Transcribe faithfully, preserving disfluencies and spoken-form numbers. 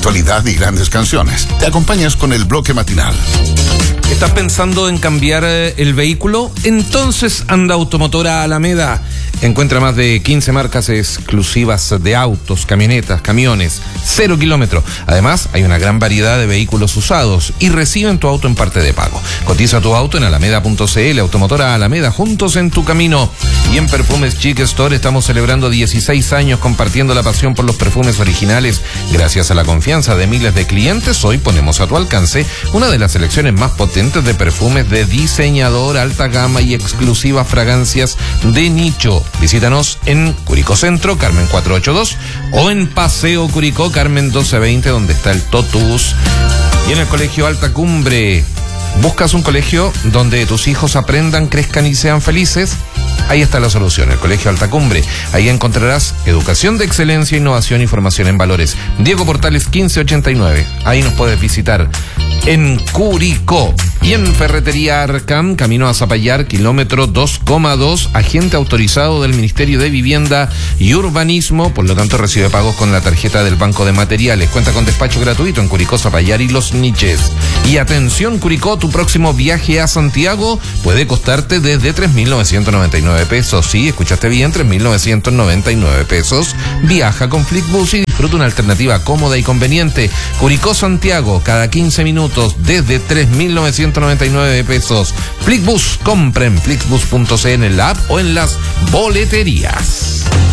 actualidad y grandes canciones. Te acompañas con el bloque matinal. ¿Estás pensando en cambiar el vehículo? Entonces anda Automotora Alameda. Encuentra más de quince marcas exclusivas de autos, camionetas, camiones, cero kilómetros. Además, hay una gran variedad de vehículos usados y reciben tu auto en parte de pago. Cotiza tu auto en alameda punto c l. Automotora Alameda, juntos en tu camino. Y en Perfumes Chic Store estamos celebrando dieciséis años compartiendo la pasión por los perfumes originales. Gracias a la confianza de miles de clientes, hoy ponemos a tu alcance una de las selecciones más potentes de perfumes de diseñador, alta gama y exclusivas fragancias de nicho. Visítanos en Curicó Centro, Carmen cuatrocientos ochenta y dos, o en Paseo Curicó, Carmen doce veinte, donde está el Totus. Y en el Colegio Alta Cumbre, ¿buscas un colegio donde tus hijos aprendan, crezcan y sean felices? Ahí está la solución, el Colegio Alta Cumbre. Ahí encontrarás educación de excelencia, innovación y formación en valores. Diego Portales quince ochenta y nueve. Ahí nos puedes visitar en Curicó. Y en Ferretería Arcam, camino a Zapallar, kilómetro dos coma dos, agente autorizado del Ministerio de Vivienda y Urbanismo, por lo tanto recibe pagos con la tarjeta del Banco de Materiales. Cuenta con despacho gratuito en Curicó, Zapallar y Los Niches. Y atención Curicó, tu próximo viaje a Santiago puede costarte desde tres mil novecientos noventa y nueve pesos. Sí, escuchaste bien, tres mil novecientos noventa y nueve pesos. Viaja con Flixbus y disfruta una alternativa cómoda y conveniente. Curicó, Santiago, cada quince minutos desde tres mil novecientos noventa y nueve pesos. Flixbus, compra en flixbus punto c l en la app o en las boleterías.